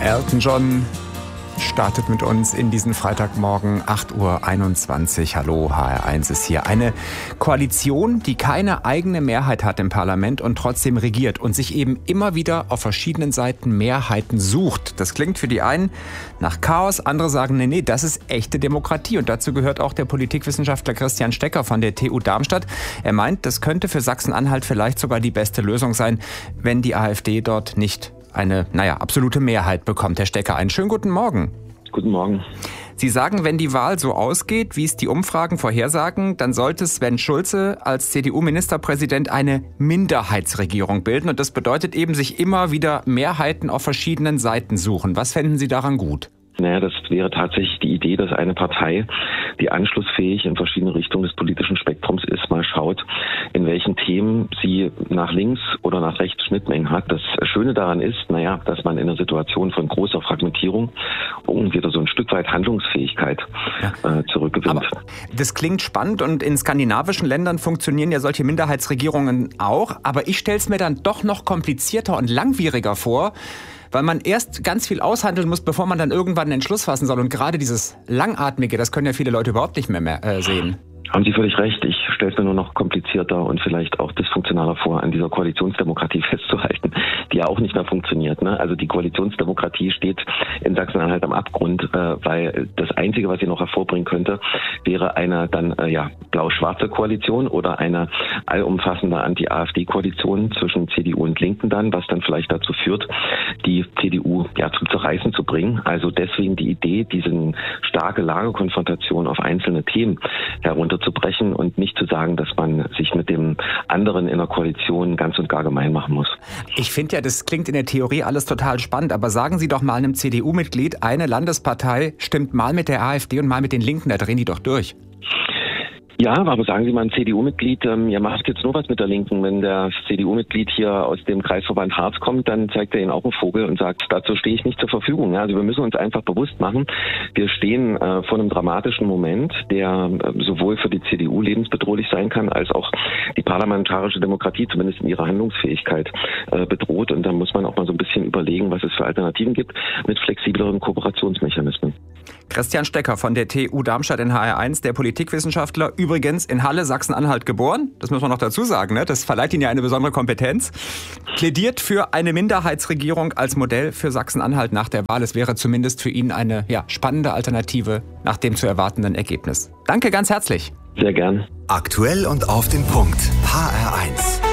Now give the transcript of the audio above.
Elton John startet mit uns in diesen Freitagmorgen, 8:21 Uhr. Hallo, HR1 ist hier. Eine Koalition, die keine eigene Mehrheit hat im Parlament und trotzdem regiert und sich eben immer wieder auf verschiedenen Seiten Mehrheiten sucht. Das klingt für die einen nach Chaos, andere sagen, nee, das ist echte Demokratie. Und dazu gehört auch der Politikwissenschaftler Christian Stecker von der TU Darmstadt. Er meint, das könnte für Sachsen-Anhalt vielleicht sogar die beste Lösung sein, wenn die AfD dort nicht eine, absolute Mehrheit bekommt. Herr Stecker, einen schönen guten Morgen. Guten Morgen. Sie sagen, wenn die Wahl so ausgeht, wie es die Umfragen vorhersagen, dann sollte Sven Schulze als CDU-Ministerpräsident eine Minderheitsregierung bilden. Und das bedeutet eben, sich immer wieder Mehrheiten auf verschiedenen Seiten suchen. Was fänden Sie daran gut? Naja, das wäre tatsächlich die Idee, dass eine Partei, die anschlussfähig in verschiedene Richtungen des politischen Spektrums ist, mal schaut, in welchen Themen sie nach links oder nach rechts Schnittmengen hat. Das Schöne daran ist, dass man in einer Situation von großer Fragmentierung wieder so ein Stück weit Handlungsfähigkeit zurückgewinnt. Aber das klingt spannend und in skandinavischen Ländern funktionieren ja solche Minderheitsregierungen auch. Aber ich stelle es mir dann doch noch komplizierter und langwieriger vor, weil man erst ganz viel aushandeln muss, bevor man dann irgendwann einen Entschluss fassen soll. Und gerade dieses Langatmige, das können ja viele Leute überhaupt nicht mehr sehen. Haben Sie völlig recht. Ich stelle es mir nur noch komplizierter und vielleicht auch dysfunktionaler vor, an dieser Koalitionsdemokratie festzuhalten, die ja auch nicht mehr funktioniert. Also die Koalitionsdemokratie steht in Sachsen-Anhalt am Abgrund, weil das Einzige, was sie noch hervorbringen könnte, wäre eine dann blau-schwarze Koalition oder eine allumfassende Anti-AfD-Koalition zwischen CDU und Linken dann, was dann vielleicht dazu führt, die CDU zum Zerreißen zu bringen. Also deswegen die Idee, diese starke Lagerkonfrontation auf einzelne Themen herunterzubrechen und nicht zu sagen, dass man sich mit dem anderen in der Koalition ganz und gar gemein machen muss. Ich finde ja, das klingt in der Theorie alles total spannend, aber sagen Sie doch mal einem CDU-Mitglied, eine Landespartei stimmt mal mit der AfD und mal mit den Linken, da drehen die doch durch. Ja, aber sagen Sie mal, ein CDU-Mitglied, ihr macht jetzt nur was mit der Linken. Wenn der CDU-Mitglied hier aus dem Kreisverband Harz kommt, dann zeigt er Ihnen auch einen Vogel und sagt, dazu stehe ich nicht zur Verfügung. Also wir müssen uns einfach bewusst machen, wir stehen vor einem dramatischen Moment, der sowohl für die CDU lebensbedrohlich sein kann, als auch die parlamentarische Demokratie zumindest in ihrer Handlungsfähigkeit bedroht. Und da muss man auch mal so ein bisschen überlegen, was es für Alternativen gibt mit flexibleren Kooperationsmechanismen. Christian Stecker von der TU Darmstadt in HR1, der Politikwissenschaftler, übrigens in Halle, Sachsen-Anhalt geboren. Das muss man noch dazu sagen, ne? Das verleiht Ihnen ja eine besondere Kompetenz. Plädiert für eine Minderheitsregierung als Modell für Sachsen-Anhalt nach der Wahl. Es wäre zumindest für ihn eine spannende Alternative nach dem zu erwartenden Ergebnis. Danke ganz herzlich. Sehr gern. Aktuell und auf den Punkt. HR1.